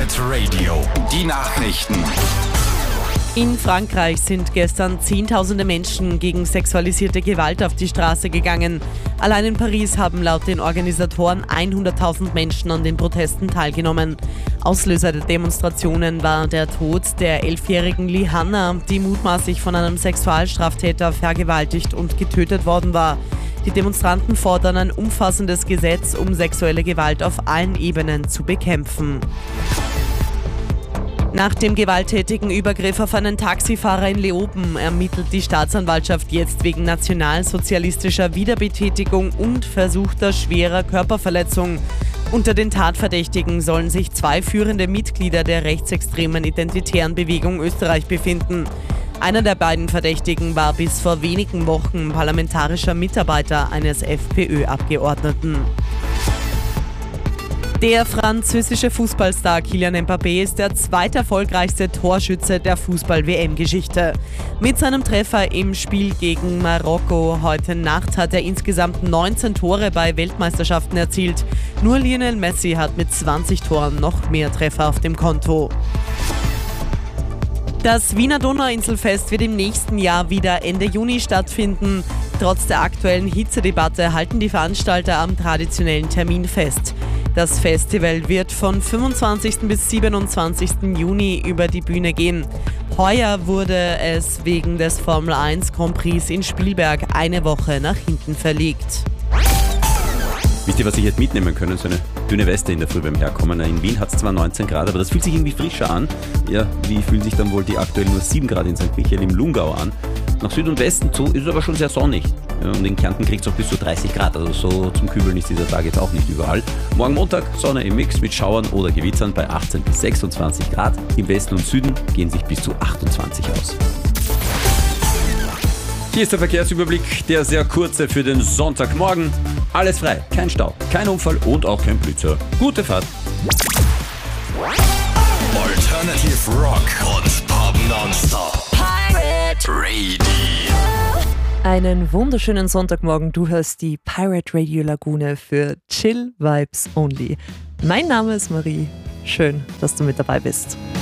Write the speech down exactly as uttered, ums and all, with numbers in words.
Pirate Radio, die Nachrichten. In Frankreich sind gestern Zehntausende Menschen gegen sexualisierte Gewalt auf die Straße gegangen. Allein in Paris haben laut den Organisatoren hunderttausend Menschen an den Protesten teilgenommen. Auslöser der Demonstrationen war der Tod der elfjährigen Lihanna, die mutmaßlich von einem Sexualstraftäter vergewaltigt und getötet worden war. Die Demonstranten fordern ein umfassendes Gesetz, um sexuelle Gewalt auf allen Ebenen zu bekämpfen. Nach dem gewalttätigen Übergriff auf einen Taxifahrer in Leoben ermittelt die Staatsanwaltschaft jetzt wegen nationalsozialistischer Wiederbetätigung und versuchter schwerer Körperverletzung. Unter den Tatverdächtigen sollen sich zwei führende Mitglieder der rechtsextremen Identitären Bewegung Österreich befinden. Einer der beiden Verdächtigen war bis vor wenigen Wochen parlamentarischer Mitarbeiter eines FPÖ-Abgeordneten. Der französische Fußballstar Kylian Mbappé ist der zweiterfolgreichste Torschütze der Fußball-W M-Geschichte. Mit seinem Treffer im Spiel gegen Marokko heute Nacht hat er insgesamt neunzehn Tore bei Weltmeisterschaften erzielt. Nur Lionel Messi hat mit zwanzig Toren noch mehr Treffer auf dem Konto. Das Wiener Donauinselfest wird im nächsten Jahr wieder Ende Juni stattfinden. Trotz der aktuellen Hitzedebatte halten die Veranstalter am traditionellen Termin fest. Das Festival wird von fünfundzwanzigsten bis siebenundzwanzigsten Juni über die Bühne gehen. Heuer wurde es wegen des Formel eins Grand Prix in Spielberg eine Woche nach hinten verlegt. Wisst ihr, was ich hätte mitnehmen können? So eine dünne Weste in der Früh beim Herkommen. In Wien hat es zwar neunzehn Grad, aber das fühlt sich irgendwie frischer an. Ja, wie fühlen sich dann wohl die aktuell nur sieben Grad in Sankt Michael im Lungau an? Nach Süd und Westen zu ist es aber schon sehr sonnig. Ja, und in Kärnten kriegt es auch bis zu dreißig Grad, also so zum Kübeln ist dieser Tag jetzt auch nicht überall. Morgen Montag Sonne im Mix mit Schauern oder Gewittern bei achtzehn bis sechsundzwanzig Grad. Im Westen und Süden gehen sich bis zu achtundzwanzig aus. Hier ist der Verkehrsüberblick, der sehr kurze für den Sonntagmorgen. Alles frei, kein Stau, kein Unfall und auch kein Blitzer. Gute Fahrt. Alternative Rock und Pop nonstop. Pirate Radio. Einen wunderschönen Sonntagmorgen. Du hörst die Pirate Radio Lagune für Chill Vibes Only. Mein Name ist Marie. Schön, dass du mit dabei bist.